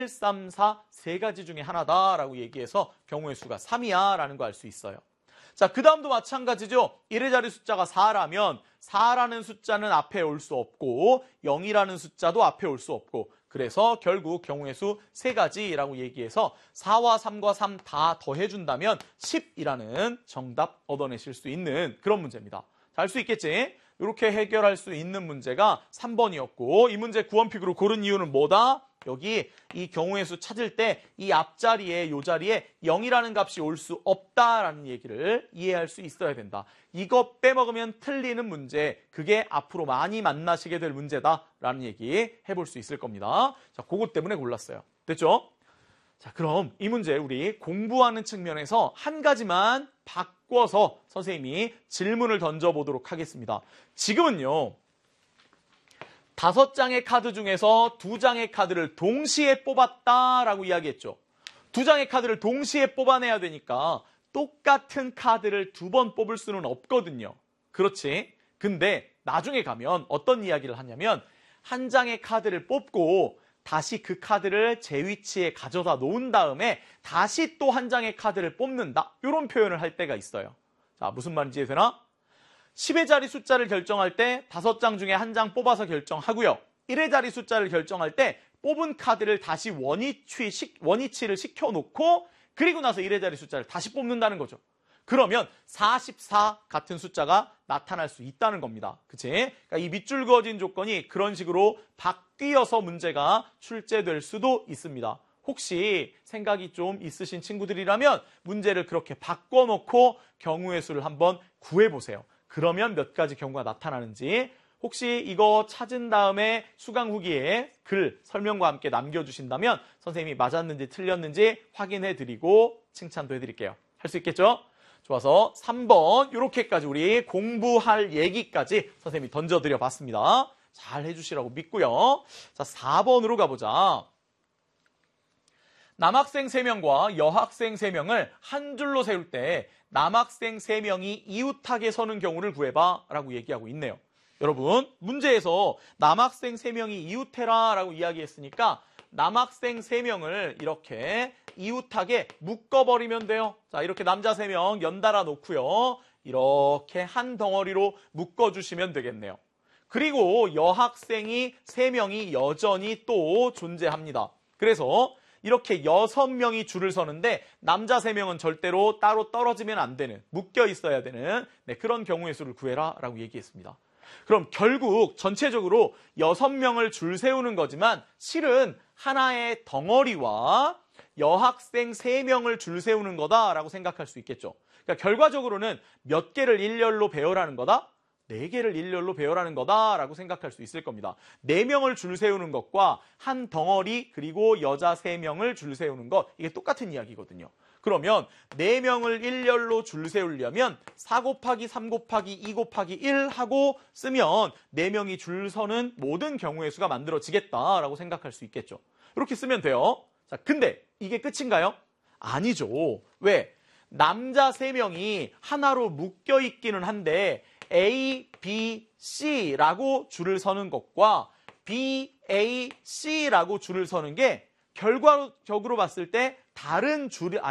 3, 4 세 가지 중에 하나다라고 얘기해서 경우의 수가 3이야 라는 거 알 수 있어요. 자, 그 다음도 마찬가지죠. 1의 자리 숫자가 4라면 4라는 숫자는 앞에 올 수 없고 0이라는 숫자도 앞에 올 수 없고 그래서 결국 경우의 수 세 가지라고 얘기해서 4와 3과 3 다 더해준다면 10이라는 정답 얻어내실 수 있는 그런 문제입니다. 알 수 있겠지? 이렇게 해결할 수 있는 문제가 3번이었고 이 문제 9원픽으로 고른 이유는 뭐다? 여기 이 경우의 수 찾을 때 이 앞자리에 이 자리에 0이라는 값이 올 수 없다라는 얘기를 이해할 수 있어야 된다. 이거 빼먹으면 틀리는 문제, 그게 앞으로 많이 만나시게 될 문제다라는 얘기 해볼 수 있을 겁니다. 자, 그것 때문에 골랐어요. 됐죠? 자, 그럼 이 문제 우리 공부하는 측면에서 한 가지만 바꿔서 선생님이 질문을 던져보도록 하겠습니다. 지금은요. 5장의 카드 중에서 2장의 카드를 동시에 뽑았다라고 이야기했죠. 2장의 카드를 동시에 뽑아내야 되니까 똑같은 카드를 2번 뽑을 수는 없거든요. 그렇지? 근데 나중에 가면 어떤 이야기를 하냐면 한 장의 카드를 뽑고 다시 그 카드를 제 위치에 가져다 놓은 다음에 다시 또 한 장의 카드를 뽑는다. 이런 표현을 할 때가 있어요. 자, 무슨 말인지 이해되나? 10의 자리 숫자를 결정할 때 5장 중에 한 장 뽑아서 결정하고요. 1의 자리 숫자를 결정할 때 뽑은 카드를 다시 원위치를 시켜놓고 그리고 나서 1의 자리 숫자를 다시 뽑는다는 거죠. 그러면 44 같은 숫자가 나타날 수 있다는 겁니다. 그치? 그러니까 이 밑줄 그어진 조건이 그런 식으로 바뀌어서 문제가 출제될 수도 있습니다. 혹시 생각이 좀 있으신 친구들이라면 문제를 그렇게 바꿔놓고 경우의 수를 한번 구해보세요. 그러면 몇 가지 경우가 나타나는지 혹시 이거 찾은 다음에 수강 후기에 글 설명과 함께 남겨주신다면 선생님이 맞았는지 틀렸는지 확인해드리고 칭찬도 해드릴게요. 할 수 있겠죠? 좋아서 3번 이렇게까지 우리 공부할 얘기까지 선생님이 던져드려 봤습니다. 잘 해주시라고 믿고요. 자, 4번으로 가보자. 남학생 3명과 여학생 3명을 한 줄로 세울 때 남학생 3명이 이웃하게 서는 경우를 구해봐 라고 얘기하고 있네요. 여러분, 문제에서 남학생 3명이 이웃해라 라고 이야기했으니까 남학생 3명을 이렇게 이웃하게 묶어버리면 돼요. 자, 이렇게 남자 3명 연달아 놓고요. 이렇게 한 덩어리로 묶어주시면 되겠네요. 그리고 여학생이 3명이 여전히 또 존재합니다. 그래서 이렇게 6명이 줄을 서는데 남자 3명은 절대로 따로 떨어지면 안 되는, 묶여 있어야 되는 그런 경우의 수를 구해라 라고 얘기했습니다. 그럼 결국 전체적으로 6명을 줄 세우는 거지만 실은 하나의 덩어리와 여학생 3명을 줄 세우는 거다라고 생각할 수 있겠죠. 그러니까 결과적으로는 몇 개를 일렬로 배열하는 거다? 4개를 일렬로 배열하는 거다라고 생각할 수 있을 겁니다. 4명을 줄 세우는 것과 한 덩어리 그리고 여자 3명을 줄 세우는 것 이게 똑같은 이야기거든요. 그러면 4명을 일렬로 줄 세우려면 4 곱하기 3 곱하기 2 곱하기 1 하고 쓰면 4명이 줄 서는 모든 경우의 수가 만들어지겠다라고 생각할 수 있겠죠. 이렇게 쓰면 돼요. 자, 근데 이게 끝인가요? 아니죠. 왜? 남자 3명이 하나로 묶여 있기는 한데 A, B, C라고 줄을 서는 것과 B, A, C라고 줄을 서는 게 결과적으로 봤을 때 다른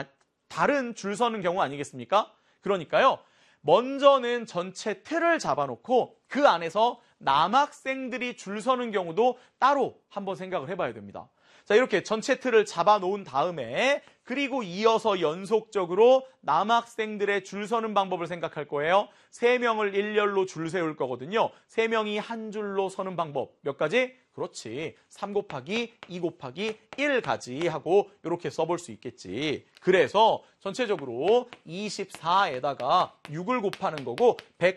줄 서는 경우 아니겠습니까? 그러니까요. 먼저는 전체 틀을 잡아놓고 그 안에서 남학생들이 줄 서는 경우도 따로 한번 생각을 해봐야 됩니다. 자, 이렇게 전체 틀을 잡아놓은 다음에 그리고 이어서 연속적으로 남학생들의 줄 서는 방법을 생각할 거예요. 3명을 일렬로 줄 세울 거거든요. 3명이 한 줄로 서는 방법 몇 가지? 그렇지. 3 곱하기 2 곱하기 1가지 하고 이렇게 써볼 수 있겠지. 그래서 전체적으로 24에다가 6을 곱하는 거고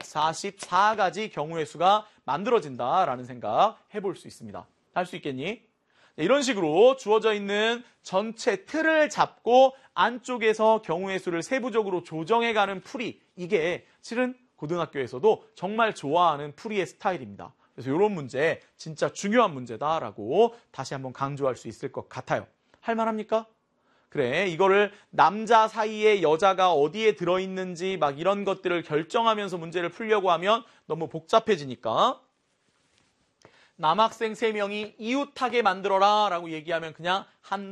144가지 경우의 수가 만들어진다라는 생각 해볼 수 있습니다. 할 수 있겠니? 이런 식으로 주어져 있는 전체 틀을 잡고 안쪽에서 경우의 수를 세부적으로 조정해가는 풀이 이게 실은 고등학교에서도 정말 좋아하는 풀이의 스타일입니다. 그래서 이런 문제 진짜 중요한 문제다라고 다시 한번 강조할 수 있을 것 같아요. 할만합니까? 그래, 이거를 남자 사이에 여자가 어디에 들어있는지 막 이런 것들을 결정하면서 문제를 풀려고 하면 너무 복잡해지니까 남학생 3명이 이웃하게 만들어라 라고 얘기하면 그냥 한